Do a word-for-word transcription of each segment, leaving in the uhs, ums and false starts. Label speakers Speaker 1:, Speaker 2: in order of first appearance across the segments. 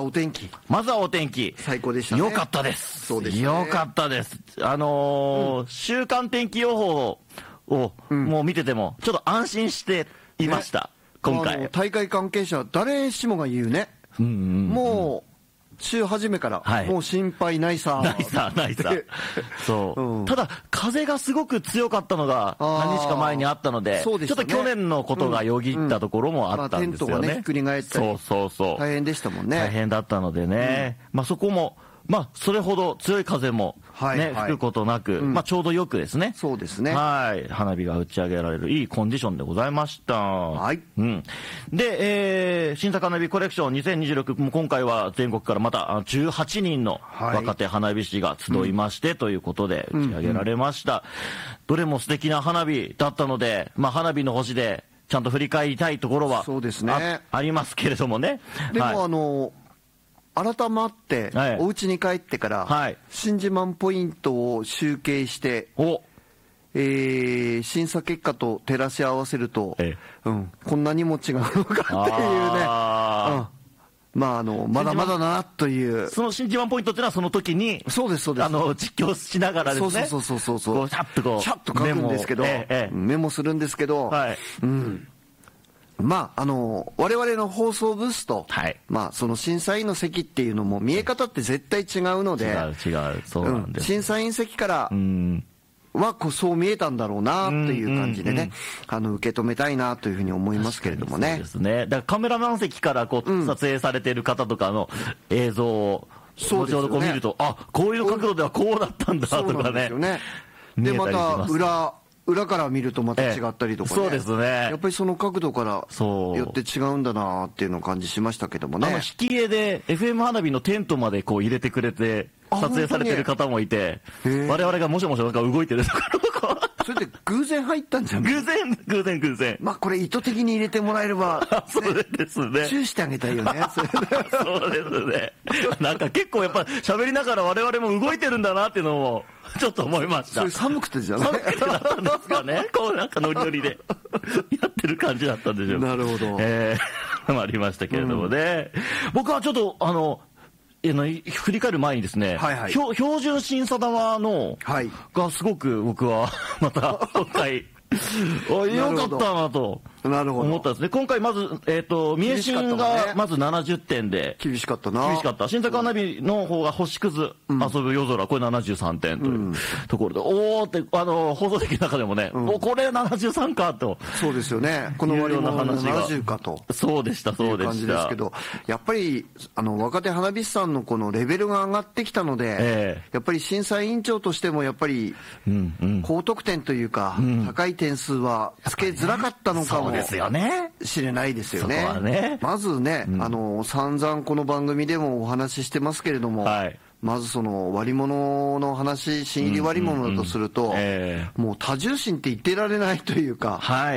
Speaker 1: お天気。
Speaker 2: まずはお天気。
Speaker 1: 最高でしたね。
Speaker 2: よかったです。
Speaker 1: そうですね。
Speaker 2: よかったです。あのーうん、週間天気予報を、うん、もう見てても、ちょっと安心していました。ね、今回。
Speaker 1: 大会関係者、誰しもが言うね。うんうんうん、もう、週初めから、はい、もう心配ないさ。
Speaker 2: ないさ、ないさ。そう、うん。ただ、風がすごく強かったのが何日か前にあったので、そうでしたね、ちょっと去年のことがよぎったところもあったんですよね。
Speaker 1: うんうん、まあ、テントがね、ひっくり返ったり。
Speaker 2: そうそうそう。
Speaker 1: 大変でしたもんね。
Speaker 2: 大変だったのでね。うん、まあそこも、まあ、それほど強い風も、ね、はいはい、吹くことなく、うん、まあ、ちょうどよくですね。
Speaker 1: そうですね。
Speaker 2: はい。花火が打ち上げられるいいコンディションでございました。
Speaker 1: はい。
Speaker 2: うん。で、えー、新作花火コレクションにせんにじゅうろく、今回は全国からまたじゅうはちにんの若手花火師が集いまして、はい、ということで打ち上げられました。うんうん、どれも素敵な花火だったので、まあ、花火の星でちゃんと振り返りたいところは、
Speaker 1: そうですね。
Speaker 2: あ、ありますけれどもね。
Speaker 1: でも、
Speaker 2: はい、
Speaker 1: あの、改まって、はい、お家に帰ってから、はい、新自慢ポイントを集計して、おえー、審査結果と照らし合わせると、ええ、うん、こんなにも違うのかっていうね、うん、まあ、あの、まだまだなという。
Speaker 2: その新自慢ポイントっていうのはその時に、
Speaker 1: そうです、そうです。
Speaker 2: あの、実況しながらですね。
Speaker 1: そうそうそうそう。
Speaker 2: こう、シャッとこう、
Speaker 1: シャッと書くんですけど、メモ、ええ、メモするんですけど、はい、うん。まあ、あの、我々の放送ブースと、はい、まあ、その審査員の席っていうのも見え方って絶対違うので、
Speaker 2: 違う違う、そうなんです。
Speaker 1: うん、審査員席からはこうそう見えたんだろうなっていう感じでね、うんうんうん、あの、受け止めたいなというふうに思いますけれどもね。
Speaker 2: そうですね。だからカメラマン席からこう、うん、撮影されている方とかの映像を、後ほどこう見ると、あ、こういう角度ではこうだったんだとかね。
Speaker 1: そうなんですよね。で、また裏、裏から見るとまた違ったりとかね、
Speaker 2: ええ、そうですね。
Speaker 1: やっぱりその角度からよって違うんだなっていうのを感じしましたけどもね。
Speaker 2: あの引き絵で エフエム 花火のテントまでこう入れてくれて撮影されてる方もいて、我々がもしもしなんか動いてるところを
Speaker 1: それで偶然入ったんじゃ
Speaker 2: ない？偶然偶然偶然。
Speaker 1: まあこれ意図的に入れてもらえれば、ね、
Speaker 2: そうですね。
Speaker 1: 注意してあげたいよね。
Speaker 2: そうですね。なんか結構やっぱ喋りながら我々も動いてるんだなっていうのもちょっと思いました。
Speaker 1: それ寒くてじゃない？
Speaker 2: 寒くてだったんですかね。こうなんかノリノリでやってる感じだったんでしょう。
Speaker 1: なるほど。
Speaker 2: えー、ありましたけれどもね。うん、僕はちょっとあの。振り返る前にですね、はいはい、標準審査玉の、はい、がすごく僕はまた今回よかったなと思ったんですね。今回まず、えっと、三重新がまずななじゅってんで。
Speaker 1: 厳しかったな。
Speaker 2: 厳しかった。新作花火の方が星屑遊ぶ夜空、これななじゅうさんてんというところで、おーって、あの、放送席の中でもね、お、これななじゅうさんかと。
Speaker 1: そうですよね。この割り物のななじゅうかと。
Speaker 2: そうでした、そうでした。
Speaker 1: 感じですけど、やっぱり、あの、若手花火師さんのこのレベルが上がってきたので、えー、やっぱり審査委員長としてもやっぱり、高得点というか、高い点数はつけづらかったのかも。
Speaker 2: ですよね。
Speaker 1: 知れないですよね。
Speaker 2: そこはね。
Speaker 1: まずね、うん、あの、散々この番組でもお話ししてますけれども、はい、まずその割り物の話、新入り割り物だとすると、もう多重心って言ってられないというか、はい。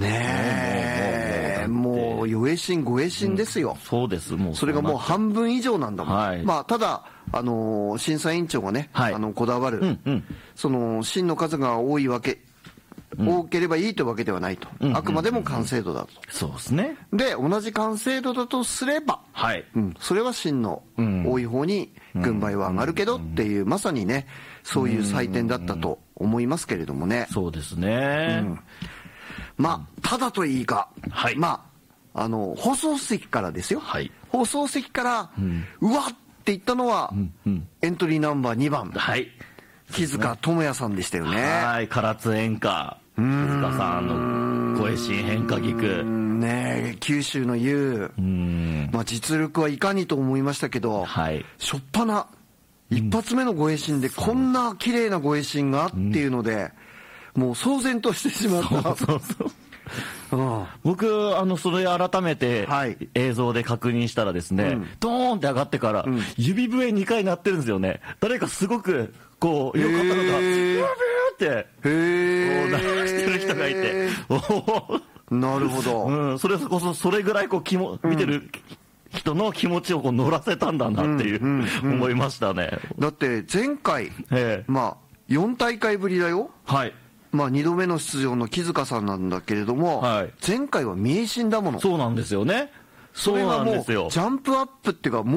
Speaker 1: ねえ、もう、よえ心、ごえ心ですよ、
Speaker 2: うん。そうです、もう。
Speaker 1: それがもう半分以上なんだもん。はい、まあ、ただ、あのー、審査委員長がね、はい、あの、こだわる、うんうん、その、芯の数が多いわけ、多ければいいというわけではないと、うん、あくまでも完成度だと、
Speaker 2: うん、そうですね。
Speaker 1: で同じ完成度だとすれば、はいうん、それは芯の多い方に軍配は上がるけどっていう、まさにねそういう採点だったと思いますけれどもね。
Speaker 2: そうですね、うん、
Speaker 1: まあただといいか、はい、まああの放送席からですよ、はい、放送席から、うん、うわって言ったのは、うんうん、エントリーナンバーにばん、はい木塚智也さんでしたよね。
Speaker 2: はい、唐津演歌。木塚さんの声心変化菊。
Speaker 1: ねえ、九州の優。まあ実力はいかにと思いましたけど、はい、しょっぱな、一発目のごえ心でこんな綺麗なごえ心がっていうので、もう騒然としてしまった。そうそうそう。
Speaker 2: うん、僕あのそれ改めて映像で確認したらですね、はい、ドーンって上がってから、うん、指笛にかい鳴ってるんですよね。誰かすごくこうよかったのがビュービューってこう鳴らしてる人がいて、
Speaker 1: なるほど、
Speaker 2: うん、それこそそれぐらいこう気も見てる人の気持ちをこう乗らせたんだなっていう、うんうんうん、思いましたね。
Speaker 1: だって前回まあよん大会ぶりだよ。はい。まあにどめの出場の木塚さんなんだけれども、はい、前回は三重新だもの。
Speaker 2: そうなんですよね。
Speaker 1: それがもうジャンプアップっていうかも